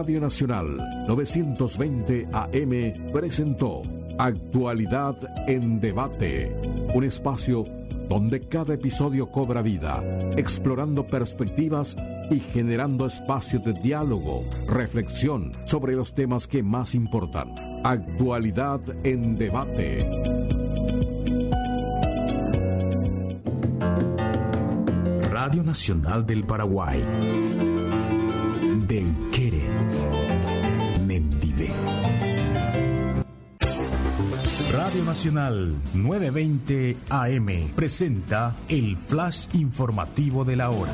Radio Nacional 920 AM presentó Actualidad en Debate, un espacio donde cada episodio cobra vida, explorando perspectivas y generando espacios de diálogo, reflexión sobre los temas que más importan. Actualidad en Debate. Radio Nacional del Paraguay. Del Quere. Mendive. Radio Nacional 920 AM presenta el flash informativo de la hora.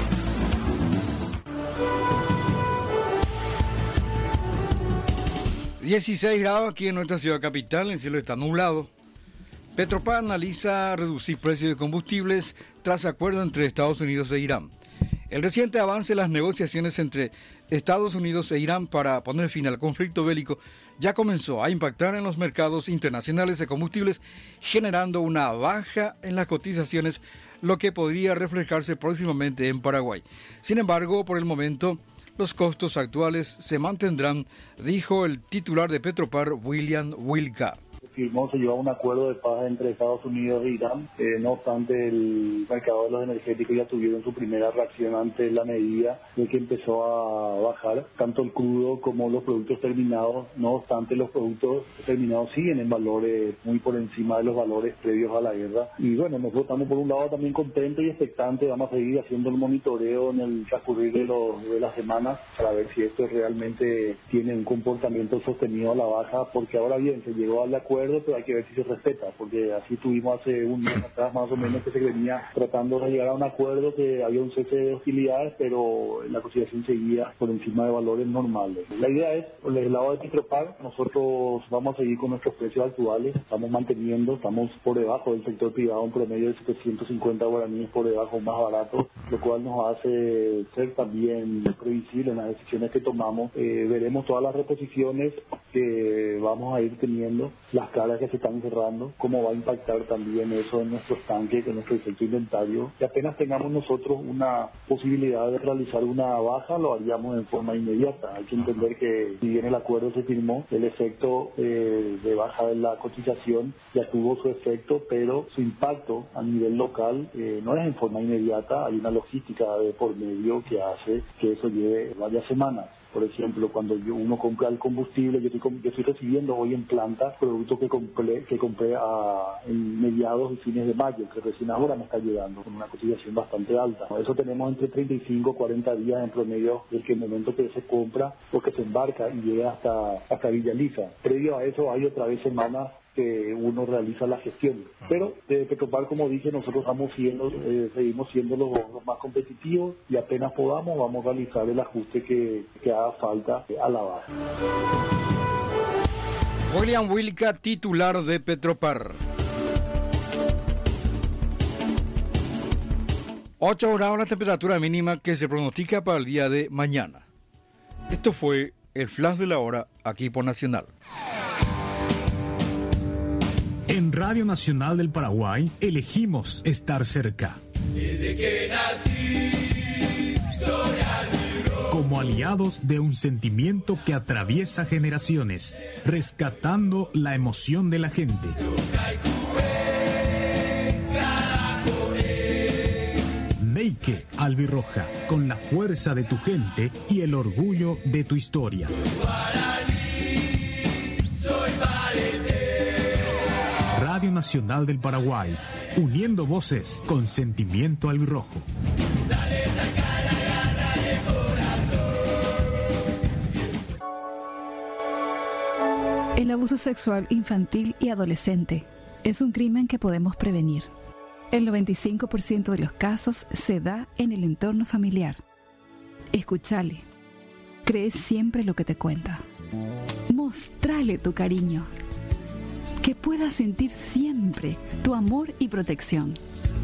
$16 aquí en nuestra ciudad capital, el cielo está nublado. Petropar analiza reducir precios de combustibles tras acuerdo entre Estados Unidos e Irán. El reciente avance en las negociaciones entre Estados Unidos e Irán para poner fin al conflicto bélico ya comenzó a impactar en los mercados internacionales de combustibles, generando una baja en las cotizaciones, lo que podría reflejarse próximamente en Paraguay. Sin embargo, por el momento, los costos actuales se mantendrán, dijo el titular de Petropar, William Wilka. Se llevó a un acuerdo de paz entre Estados Unidos e Irán. No obstante, el mercado de los energéticos ya tuvieron su primera reacción ante la medida de que empezó a bajar tanto el crudo como los productos terminados. No obstante, los productos terminados siguen en valores muy por encima de los valores previos a la guerra. Y bueno, nosotros estamos por un lado también contentos y expectantes. Vamos a seguir haciendo el monitoreo en el transcurrir de las semanas para ver si esto realmente tiene un comportamiento sostenido a la baja, porque ahora bien, se llegó al acuerdo, pero hay que ver si se respeta, porque así tuvimos hace un mes atrás más o menos que se venía tratando de llegar a un acuerdo, que había un cese de hostilidades, pero la conciliación seguía por encima de valores normales. La idea es, por el lado de Petropar, nosotros vamos a seguir con nuestros precios actuales, estamos por debajo del sector privado, un promedio de 750 guaraníes por debajo, más barato, lo cual nos hace ser también previsible en las decisiones que tomamos. Veremos todas las reposiciones que vamos a ir teniendo, las caras que se están cerrando, cómo va a impactar también eso en nuestros tanques, en nuestro efecto inventario. Y apenas tengamos nosotros una posibilidad de realizar una baja, lo haríamos en forma inmediata. Hay que entender que si bien el acuerdo se firmó, el efecto de baja de la cotización ya tuvo su efecto, pero su impacto a nivel local no es en forma inmediata. Hay una logística de por medio que hace que eso lleve varias semanas. Por ejemplo, cuando uno compra el combustible, yo estoy recibiendo hoy en planta productos que compré en mediados y fines de mayo, que recién ahora me está llegando con una cotización bastante alta. Eso tenemos entre 35 y 40 días en promedio desde el momento que se compra o que se embarca y llega hasta Villa Lisa. Previo a eso hay otra vez semanas que uno realiza la gestión. Pero de Petropar, como dije, nosotros seguimos siendo los más competitivos y apenas podamos vamos a realizar el ajuste que haga falta a la baja. William Wilka, titular de Petropar. 8 grados la temperatura mínima que se pronostica para el día de mañana. Esto fue el flash de la hora aquí por Nacional. En Radio Nacional del Paraguay elegimos estar cerca. Desde que nací, soy albirrojo. Como aliados de un sentimiento que atraviesa generaciones, rescatando la emoción de la gente. Neike Albirroja, con la fuerza de tu gente y el orgullo de tu historia. Radio Nacional del Paraguay, uniendo voces con sentimiento albirrojo. Dale, saca la garra de corazón. El abuso sexual infantil y adolescente es un crimen que podemos prevenir. El 95% de los casos se da en el entorno familiar. Escúchale. Cree siempre lo que te cuenta. Mostrale tu cariño. Que pueda sentir siempre tu amor y protección.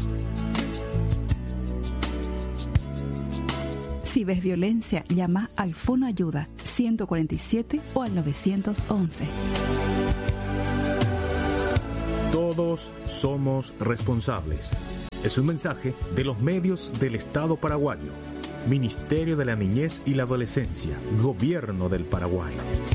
Si ves violencia, llama al Fono Ayuda 147 o al 911. Todos somos responsables. Es un mensaje de los medios del Estado paraguayo. Ministerio de la Niñez y la Adolescencia, Gobierno del Paraguay.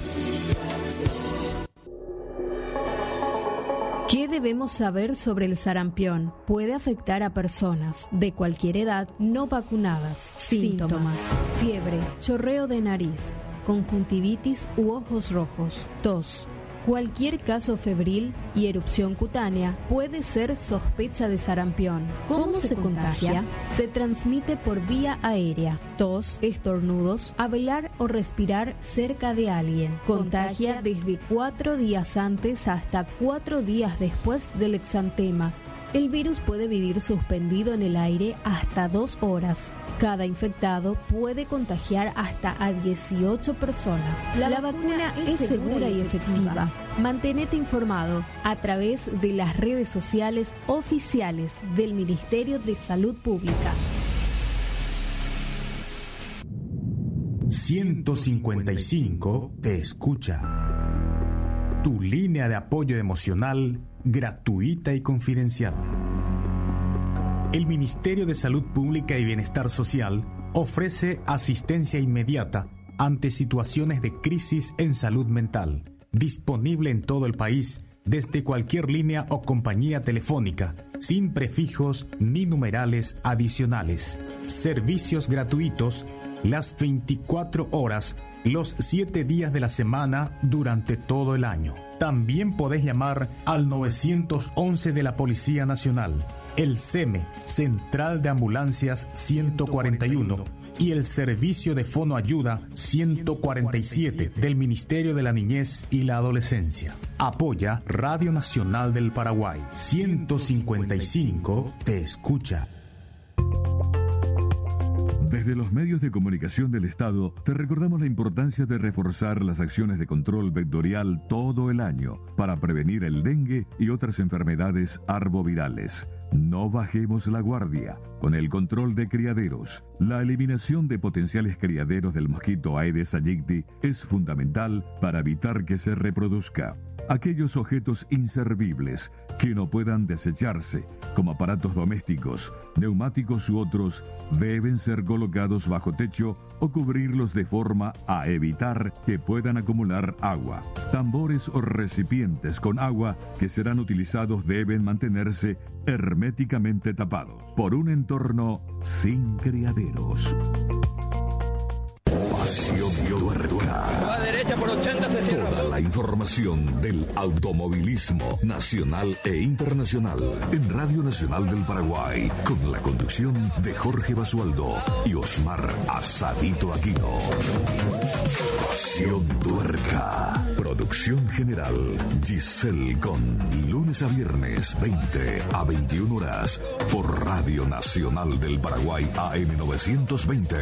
¿Qué debemos saber sobre el sarampión? Puede afectar a personas de cualquier edad no vacunadas. Síntomas: fiebre, chorreo de nariz, conjuntivitis u ojos rojos, tos. Cualquier caso febril y erupción cutánea puede ser sospecha de sarampión. ¿Cómo se contagia? Se transmite por vía aérea, tos, estornudos, hablar o respirar cerca de alguien. Contagia desde 4 días antes hasta 4 días después del exantema. El virus puede vivir suspendido en el aire hasta 2 horas. Cada infectado puede contagiar hasta a 18 personas. La vacuna es segura y efectiva. Mantenete informado a través de las redes sociales oficiales del Ministerio de Salud Pública. 155 te escucha. Tu línea de apoyo emocional gratuita y confidencial. El Ministerio de Salud Pública y Bienestar Social ofrece asistencia inmediata ante situaciones de crisis en salud mental, disponible en todo el país desde cualquier línea o compañía telefónica, sin prefijos ni numerales adicionales. Servicios gratuitos las 24 horas, los 7 días de la semana durante todo el año. También podés llamar al 911 de la Policía Nacional, el CEME, Central de Ambulancias 141, y el Servicio de Fono Ayuda 147 del Ministerio de la Niñez y la Adolescencia. Apoya Radio Nacional del Paraguay. 155 te escucha. Desde los medios de comunicación del Estado, te recordamos la importancia de reforzar las acciones de control vectorial todo el año para prevenir el dengue y otras enfermedades arbovirales. No bajemos la guardia. Con el control de criaderos, la eliminación de potenciales criaderos del mosquito Aedes aegypti es fundamental para evitar que se reproduzca. Aquellos objetos inservibles que no puedan desecharse, como aparatos domésticos, neumáticos u otros, deben ser colocados bajo techo o cubrirlos de forma a evitar que puedan acumular agua. Tambores o recipientes con agua que serán utilizados deben mantenerse herméticamente tapados por un entorno sin criaderos. Pasión Tuerca. Va a derecha por 80, se cierra. Toda la información del automovilismo nacional e internacional en Radio Nacional del Paraguay, con la conducción de Jorge Basualdo y Osmar Asadito Aquino. Pasión Tuerca. Producción general Giselle Con. Lunes a viernes 20 a 21 horas por Radio Nacional del Paraguay AM 920.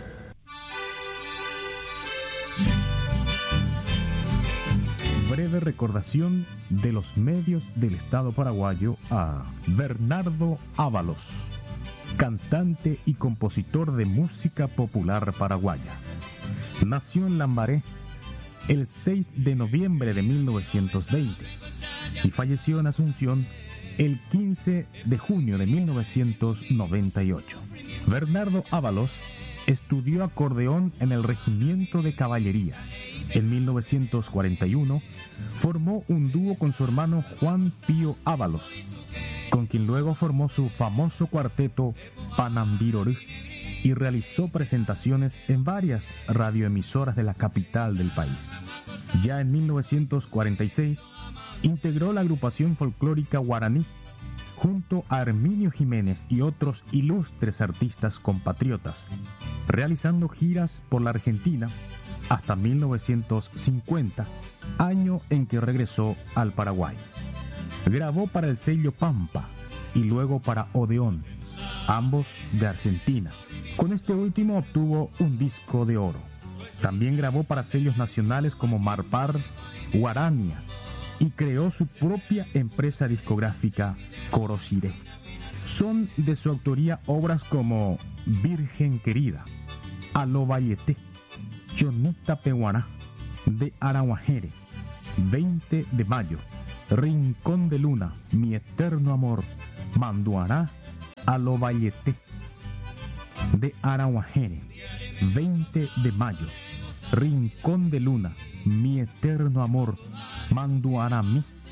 Breve recordación de los medios del Estado paraguayo a Bernardo Ábalos, cantante y compositor de música popular paraguaya. Nació en Lambaré el 6 de noviembre de 1920 y falleció en Asunción el 15 de junio de 1998. Bernardo Ábalos estudió acordeón en el Regimiento de Caballería. En 1941 formó un dúo con su hermano Juan Pío Ábalos, con quien luego formó su famoso cuarteto Panambirorú y realizó presentaciones en varias radioemisoras de la capital del país. Ya en 1946 integró la agrupación folclórica Guaraní junto a Herminio Jiménez y otros ilustres artistas compatriotas, realizando giras por la Argentina hasta 1950, año en que regresó al Paraguay. Grabó para el sello Pampa y luego para Odeón, ambos de Argentina. Con este último obtuvo un disco de oro. También grabó para sellos nacionales como Marpar, Guarania, y creó su propia empresa discográfica, Corosiré. Son de su autoría obras como Virgen Querida, Alo Valleté, Chonita Peguaná, de Araguajere, 20 de mayo, Rincón de Luna, Mi Eterno Amor, Manduará, Alo Valleté. de Arahuajere, 20 de mayo, Rincón de Luna, mi eterno amor, Manduaramí,